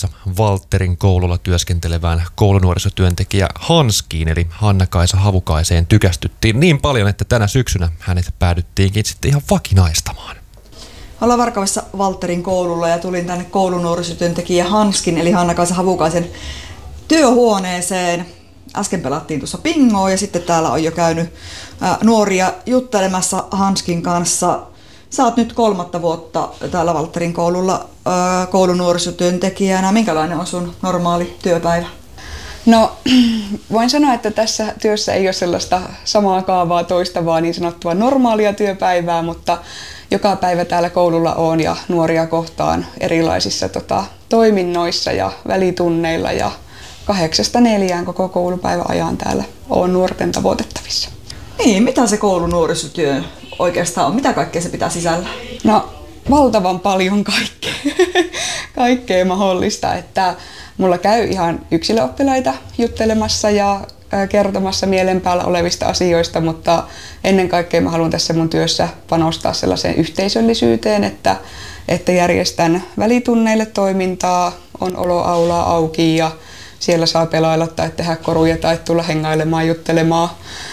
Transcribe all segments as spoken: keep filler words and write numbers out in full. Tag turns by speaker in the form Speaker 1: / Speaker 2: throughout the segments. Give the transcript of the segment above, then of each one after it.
Speaker 1: Kuopiossa Valtterin koululla työskentelevään koulunuorisotyöntekijä Hanskiin eli Hanna-Kaisa Havukaiseen tykästyttiin niin paljon, että tänä syksynä hänet päädyttiinkin sitten ihan vakinaistamaan.
Speaker 2: Ollaan Varkaudessa Valtterin koululla ja tulin tänne koulunuorisotyöntekijä Hanskin eli Hanna-Kaisa Havukaisen työhuoneeseen. Äsken pelattiin tuossa pingoa ja sitten täällä on jo käynyt nuoria juttelemassa Hanskin kanssa. Sä oot nyt kolmatta vuotta täällä Valtterin koululla koulunuorisotyöntekijänä. Minkälainen on sun normaali työpäivä?
Speaker 3: No voin sanoa, että tässä työssä ei ole sellaista samaa kaavaa toistavaa niin sanottua normaalia työpäivää, mutta joka päivä täällä koululla on ja nuoria kohtaan erilaisissa tota, toiminnoissa ja välitunneilla ja kahdeksasta neljään koko koulupäivän ajan täällä on nuorten tavoitettavissa.
Speaker 2: Niin, mitä se koulunuorisotyö oikeastaan on? Mitä kaikkea se pitää sisällä?
Speaker 3: No valtavan paljon kaikkea, kaikkea mahdollista, että mulla käy ihan yksilöoppilaita juttelemassa ja kertomassa mielen päällä olevista asioista, mutta ennen kaikkea mä haluan tässä mun työssä panostaa sellaiseen yhteisöllisyyteen, että, että järjestän välitunneille toimintaa, on oloaulaa auki ja siellä saa pelailla tai tehdä koruja tai tulla hengailemaan, juttelemaan.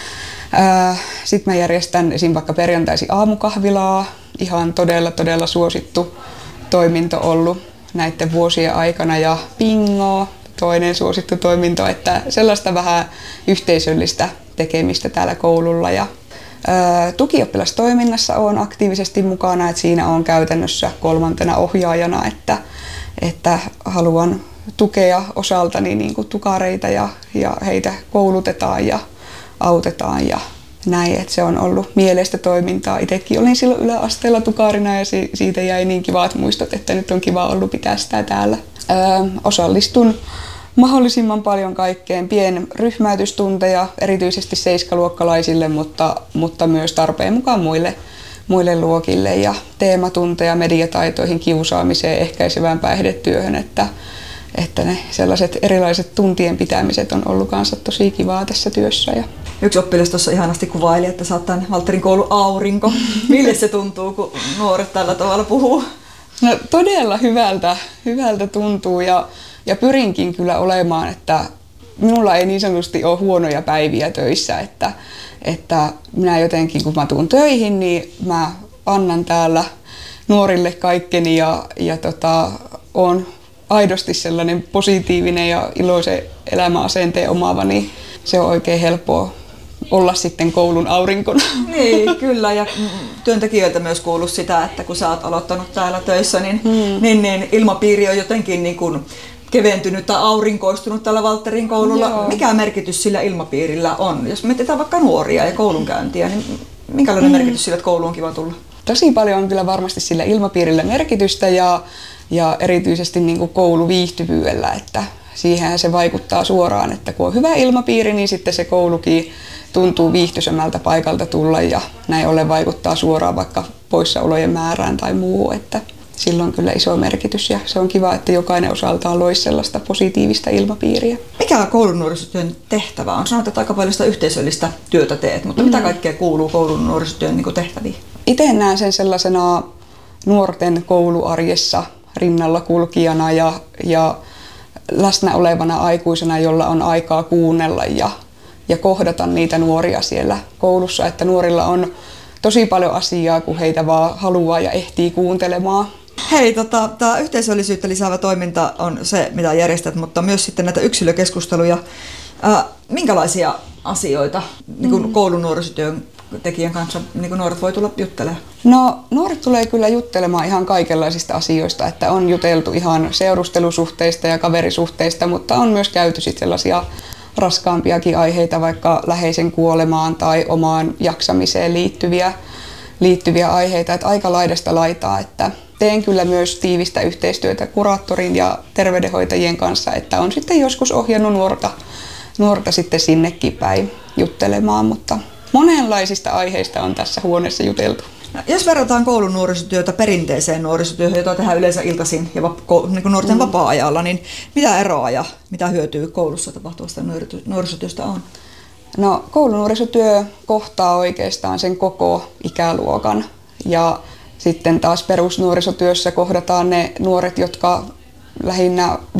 Speaker 3: Sitten mä järjestän esim. Vaikka perjantaisin aamukahvilaa, ihan todella todella suosittu toiminto ollut näiden vuosien aikana ja bingo, toinen suosittu toiminto, että sellaista vähän yhteisöllistä tekemistä täällä koululla. Ja, ää, tukioppilastoiminnassa olen aktiivisesti mukana, että siinä olen käytännössä kolmantena ohjaajana, että, että haluan tukea osaltani niin kuin tukareita ja, ja heitä koulutetaan ja autetaan ja näin, että se on ollut mieleistä toimintaa. Itsekin olin silloin yläasteella tukarina ja siitä jäi niin kivat muistot, että nyt on kiva ollut pitää sitä täällä. Öö, osallistun mahdollisimman paljon kaikkeen, pienryhmäytystunteja, erityisesti seiskaluokkalaisille, mutta, mutta myös tarpeen mukaan muille, muille luokille ja teematunteja mediataitoihin, kiusaamiseen, ehkäisevään päihdetyöhön, että että ne sellaiset erilaiset tuntien pitämiset on ollut kanssa tosi kivaa tässä työssä. Ja
Speaker 2: yksi oppilas tuossa ihanasti kuvaili, että sä oot tämän Valtterin koulun aurinko. Mille se tuntuu, kun nuoret tällä tavalla puhuu?
Speaker 3: No todella hyvältä, hyvältä tuntuu ja, ja pyrinkin kyllä olemaan, että minulla ei niin sanotusti ole huonoja päiviä töissä, että, että minä jotenkin kun mä tuun töihin, niin mä annan täällä nuorille kaikkeni ja, ja tota, on aidosti sellainen positiivinen ja iloisen elämäasenteen omaava, niin se on oikein helppoa olla sitten koulun aurinkona.
Speaker 2: Niin, kyllä. Ja työntekijöiltä myös kuuluu sitä, että kun sä oot aloittanut täällä töissä, niin, hmm. niin, niin ilmapiiri on jotenkin niin kuin keventynyt tai aurinkoistunut tällä Valtterin koululla. Joo. Mikä merkitys sillä ilmapiirillä on? Jos mietitään vaikka nuoria ja koulunkäyntiä, niin minkälainen hmm. merkitys sillä, että kouluun on kiva tulla?
Speaker 3: Tosi paljon on kyllä varmasti sillä ilmapiirillä merkitystä ja Ja erityisesti niin kuin kouluviihtyvyydellä, että siihen se vaikuttaa suoraan, että kun on hyvä ilmapiiri, niin sitten se koulukin tuntuu viihtyisemmältä paikalta tulla ja näin ollen vaikuttaa suoraan vaikka poissaolojen määrään tai muuhun, että sillä on kyllä iso merkitys ja se on kiva, että jokainen osaltaan loisi sellaista positiivista ilmapiiriä.
Speaker 2: Mikä koulunuorisotyön tehtävä on? Sanoit, että aika paljon sitä yhteisöllistä työtä teet, mutta mm. mitä kaikkea kuuluu koulunuorisotyön niin kuin tehtäviin?
Speaker 3: Itse näen sen sellaisena nuorten kouluarjessa rinnalla kulkijana ja, ja läsnä olevana aikuisena, jolla on aikaa kuunnella ja, ja kohdata niitä nuoria siellä koulussa. Että nuorilla on tosi paljon asiaa, kun heitä vaan haluaa ja ehtii kuuntelemaan.
Speaker 2: Hei, tota, tämä yhteisöllisyyttä lisäävä toiminta on se, mitä järjestät, mutta myös sitten näitä yksilökeskusteluja. Ää, minkälaisia asioita niin kuin mm. koulunuorisotyön tekijän kanssa niin kuin nuoret voi tulla juttelemaan?
Speaker 3: No nuoret tulee kyllä juttelemaan ihan kaikenlaisista asioista, että on juteltu ihan seurustelusuhteista ja kaverisuhteista, mutta on myös käyty sitten sellaisia raskaampiakin aiheita, vaikka läheisen kuolemaan tai omaan jaksamiseen liittyviä, liittyviä aiheita, että aika laidasta laitaa, että teen kyllä myös tiivistä yhteistyötä kuraattorin ja terveydenhoitajien kanssa, että on sitten joskus ohjannut nuorta, nuorta sitten sinnekin päin juttelemaan, mutta monenlaisista aiheista on tässä huoneessa juteltu.
Speaker 2: No, jos verrataan koulun nuorisotyötä perinteiseen nuorisotyöhön, jota tehdään yleensä iltaisin ja vap- niin kuin nuorten mm. vapaa-ajalla, niin mitä eroa ja mitä hyötyä koulussa tapahtuvasta nuorisotyöstä on?
Speaker 3: No, koulunuorisotyö kohtaa oikeastaan sen koko ikäluokan ja sitten taas perusnuorisotyössä kohdataan ne nuoret, jotka lähinnä